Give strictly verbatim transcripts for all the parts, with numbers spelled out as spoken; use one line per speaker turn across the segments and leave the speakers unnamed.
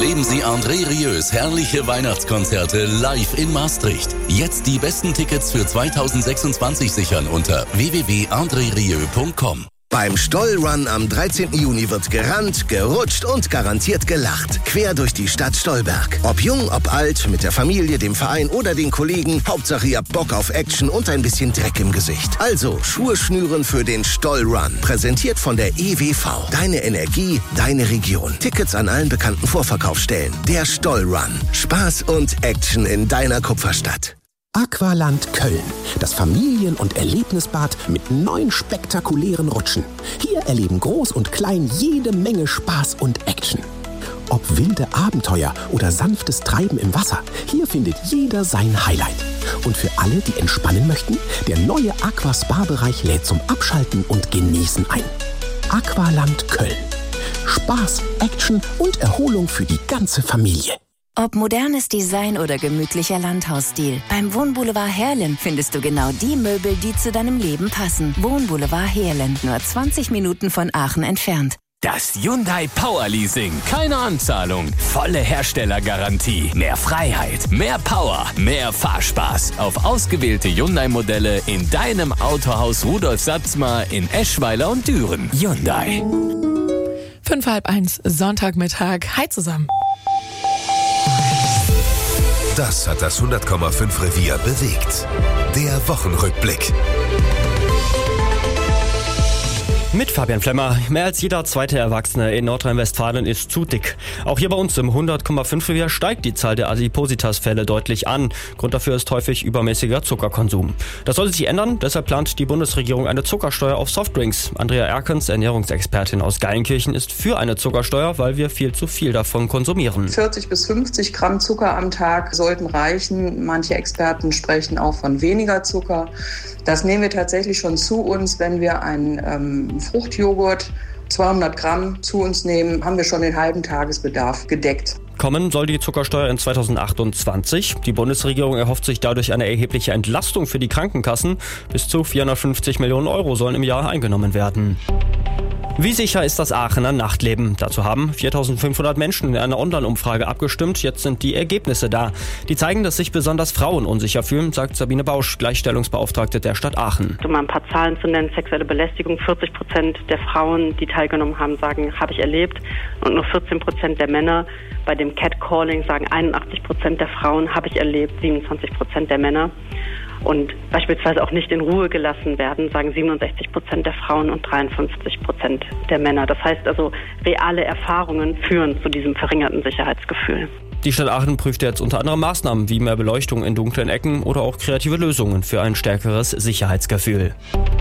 Erleben Sie André Rieu's herrliche Weihnachtskonzerte live in Maastricht. Jetzt die besten Tickets für zweitausendsechsundzwanzig sichern unter w w w punkt andre rieu punkt com.
Beim Stollrun am dreizehnten Juni wird gerannt, gerutscht und garantiert gelacht. Quer durch die Stadt Stolberg. Ob jung, ob alt, mit der Familie, dem Verein oder den Kollegen. Hauptsache ihr habt Bock auf Action und ein bisschen Dreck im Gesicht. Also Schuhe schnüren für den Stollrun. Präsentiert von der E W V. Deine Energie, deine Region. Tickets an allen bekannten Vorverkaufsstellen. Der Stollrun. Spaß und Action in deiner Kupferstadt.
Aqualand Köln, das Familien- und Erlebnisbad mit neun spektakulären Rutschen. Hier erleben Groß und Klein jede Menge Spaß und Action. Ob wilde Abenteuer oder sanftes Treiben im Wasser, hier findet jeder sein Highlight. Und für alle, die entspannen möchten, der neue Aquaspa-Bereich lädt zum Abschalten und Genießen ein. Aqualand Köln. Spaß, Action und Erholung für die ganze Familie.
Ob modernes Design oder gemütlicher Landhausstil, beim Wohnboulevard Heerlen findest du genau die Möbel, die zu deinem Leben passen. Wohnboulevard Heerlen, nur zwanzig Minuten von Aachen entfernt.
Das Hyundai Power Leasing. Keine Anzahlung. Volle Herstellergarantie. Mehr Freiheit. Mehr Power. Mehr Fahrspaß. Auf ausgewählte Hyundai-Modelle in deinem Autohaus Rudolf Satzmar in Eschweiler und Düren. Hyundai.
Fünf halb eins, Sonntagmittag. Hi zusammen.
Das hat das hundert Komma fünf Revier bewegt. Der Wochenrückblick.
Mit Fabian Flemmer. Mehr als jeder zweite Erwachsene in Nordrhein-Westfalen ist zu dick. Auch hier bei uns im hundert Komma fünf Revier steigt die Zahl der Adipositas-Fälle deutlich an. Grund dafür ist häufig übermäßiger Zuckerkonsum. Das soll sich ändern, deshalb plant die Bundesregierung eine Zuckersteuer auf Softdrinks. Andrea Erkens, Ernährungsexpertin aus Geilenkirchen, ist für eine Zuckersteuer, weil wir viel zu viel davon konsumieren.
vierzig bis fünfzig Gramm Zucker am Tag sollten reichen. Manche Experten sprechen auch von weniger Zucker. Das nehmen wir tatsächlich schon zu uns, wenn wir einen ähm, Fruchtjoghurt, zweihundert Gramm zu uns nehmen, haben wir schon den halben Tagesbedarf gedeckt.
Kommen soll die Zuckersteuer in zweitausendachtundzwanzig. Die Bundesregierung erhofft sich dadurch eine erhebliche Entlastung für die Krankenkassen. Bis zu vierhundertfünfzig Millionen Euro sollen im Jahr eingenommen werden. Wie sicher ist das Aachener Nachtleben? Dazu haben viertausendfünfhundert Menschen in einer Online-Umfrage abgestimmt. Jetzt sind die Ergebnisse da. Die zeigen, dass sich besonders Frauen unsicher fühlen, sagt Sabine Bausch, Gleichstellungsbeauftragte der Stadt Aachen.
Um mal ein paar Zahlen zu nennen, sexuelle Belästigung, vierzig Prozent der Frauen, die teilgenommen haben, sagen, habe ich erlebt. Und nur vierzehn Prozent der Männer. Bei dem Catcalling sagen einundachtzig Prozent der Frauen, habe ich erlebt, siebenundzwanzig Prozent der Männer. Und beispielsweise auch nicht in Ruhe gelassen werden, sagen siebenundsechzig Prozent der Frauen und dreiundfünfzig Prozent der Männer. Das heißt also, reale Erfahrungen führen zu diesem verringerten Sicherheitsgefühl.
Die Stadt Aachen prüft jetzt unter anderem Maßnahmen wie mehr Beleuchtung in dunklen Ecken oder auch kreative Lösungen für ein stärkeres Sicherheitsgefühl.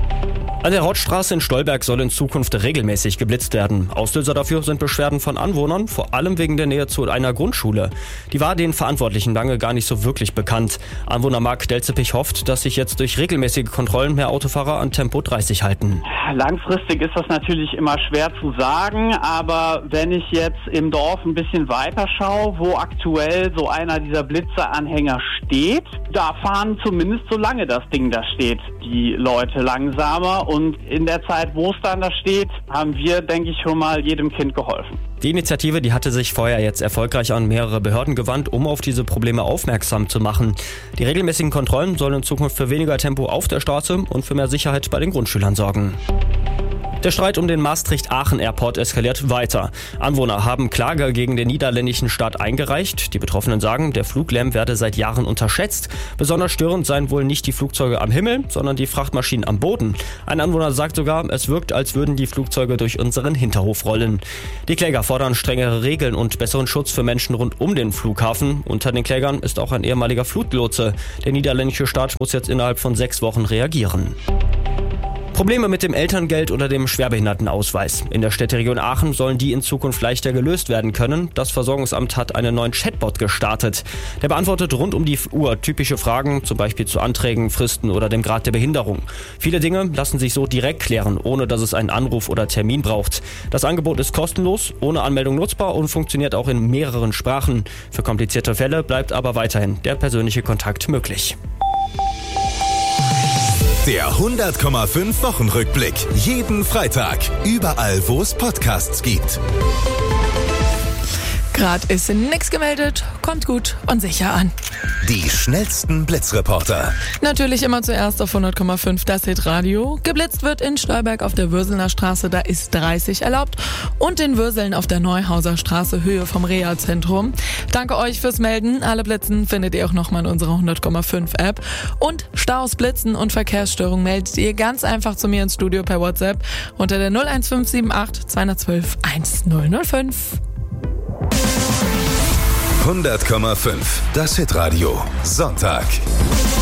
An der Rottstraße in Stolberg soll in Zukunft regelmäßig geblitzt werden. Auslöser dafür sind Beschwerden von Anwohnern, vor allem wegen der Nähe zu einer Grundschule. Die war den Verantwortlichen lange gar nicht so wirklich bekannt. Anwohner Marc Delzepich hofft, dass sich jetzt durch regelmäßige Kontrollen mehr Autofahrer an Tempo dreißig halten.
Langfristig ist das natürlich immer schwer zu sagen, aber wenn ich jetzt im Dorf ein bisschen weiter schaue, wo aktuell so einer dieser Blitzeranhänger steht, da fahren zumindest solange das Ding da steht die Leute langsamer. Und in der Zeit, wo es dann da steht, haben wir, denke ich, schon mal jedem Kind geholfen.
Die Initiative, die hatte sich vorher jetzt erfolgreich an mehrere Behörden gewandt, um auf diese Probleme aufmerksam zu machen. Die regelmäßigen Kontrollen sollen in Zukunft für weniger Tempo auf der Straße und für mehr Sicherheit bei den Grundschülern sorgen. Der Streit um den Maastricht-Aachen-Airport eskaliert weiter. Anwohner haben Klage gegen den niederländischen Staat eingereicht. Die Betroffenen sagen, der Fluglärm werde seit Jahren unterschätzt. Besonders störend seien wohl nicht die Flugzeuge am Himmel, sondern die Frachtmaschinen am Boden. Ein Anwohner sagt sogar, es wirkt, als würden die Flugzeuge durch unseren Hinterhof rollen. Die Kläger fordern strengere Regeln und besseren Schutz für Menschen rund um den Flughafen. Unter den Klägern ist auch ein ehemaliger Fluglotse. Der niederländische Staat muss jetzt innerhalb von sechs Wochen reagieren. Probleme mit dem Elterngeld oder dem Schwerbehindertenausweis. In der Städteregion Aachen sollen die in Zukunft leichter gelöst werden können. Das Versorgungsamt hat einen neuen Chatbot gestartet. Der beantwortet rund um die Uhr typische Fragen, zum Beispiel zu Anträgen, Fristen oder dem Grad der Behinderung. Viele Dinge lassen sich so direkt klären, ohne dass es einen Anruf oder Termin braucht. Das Angebot ist kostenlos, ohne Anmeldung nutzbar und funktioniert auch in mehreren Sprachen. Für komplizierte Fälle bleibt aber weiterhin der persönliche Kontakt möglich.
Der hundert Komma fünf Wochenrückblick. Jeden Freitag. Überall, wo es Podcasts gibt.
Gerade ist nichts gemeldet, kommt gut und sicher an.
Die schnellsten Blitzreporter.
Natürlich immer zuerst auf hundert Komma fünf das Hitradio. Geblitzt wird in Stolberg auf der Würselner Straße, da ist dreißig erlaubt. Und in Würseln auf der Neuhauser Straße, Höhe vom Reha-Zentrum. Danke euch fürs Melden. Alle Blitzen findet ihr auch nochmal in unserer hundert Komma fünf App. Und Staus, Blitzen und Verkehrsstörungen meldet ihr ganz einfach zu mir ins Studio per WhatsApp unter der null eins fünf sieben acht zwei eins zwei eins null null fünf.
hundert Komma fünf, das Hitradio. Sonntag.